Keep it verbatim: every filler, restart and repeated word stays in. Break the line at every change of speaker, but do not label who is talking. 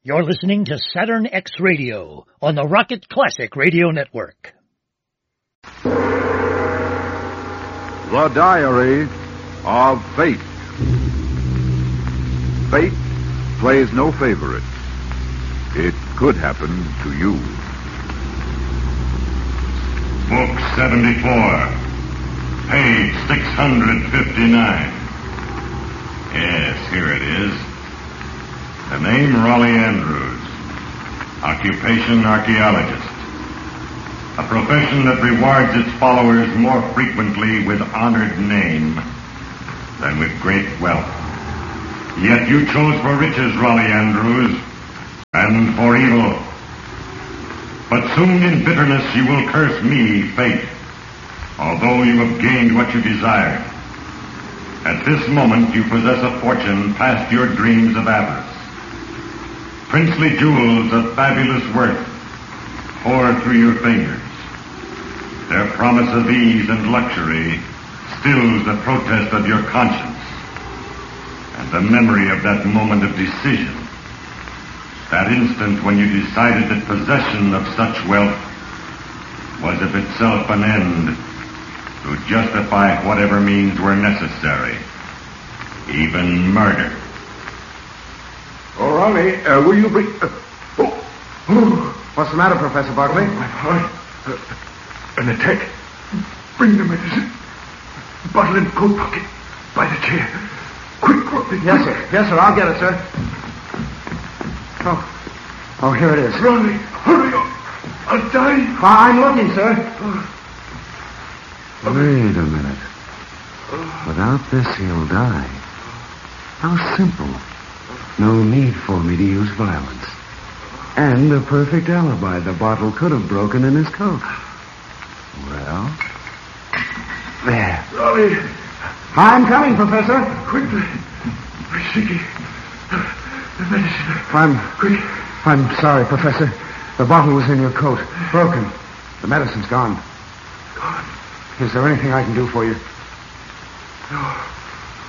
You're listening to Saturn X Radio on the Rocket Classic Radio Network.
The Diary of Fate. Fate plays no favorites. It could happen to you.
Book seventy-four, page six hundred fifty-nine. Yes, here it is. The name Raleigh Andrews. Occupation archaeologist. A profession that rewards its followers more frequently with honored name than with great wealth. Yet you chose for riches, Raleigh Andrews, and for evil. But soon in bitterness you will curse me, fate, although you have gained what you desired. At this moment you possess a fortune past your dreams of avarice. Princely jewels of fabulous worth pour through your fingers. Their promise of ease and luxury stills the protest of your conscience. And the memory of that moment of decision, that instant when you decided that possession of such wealth was of itself an end to justify whatever means were necessary, even murder.
Oh, Raleigh, uh, will you bring... Uh, oh, oh.
What's the matter, Professor Barclay?
Oh, my heart. Uh, an attack. Bring the medicine. Bottle and coat pocket. By the chair. Quick, Raleigh.
Yes, sir. Yes, sir. I'll get it, sir. Oh. Oh, here it is.
Raleigh, hurry up. I'll die.
I'm looking, sir.
Wait a minute. Without this, he'll die. How simple. No need for me to use violence. And a perfect alibi. The bottle could have broken in his coat. Well, there.
Raleigh.
I'm coming, Professor.
Quickly. Rashiki. The medicine.
I'm...
Quick.
I'm sorry, Professor. The bottle was in your coat. Broken. The medicine's gone.
Gone.
Is there anything I can do for you?
No.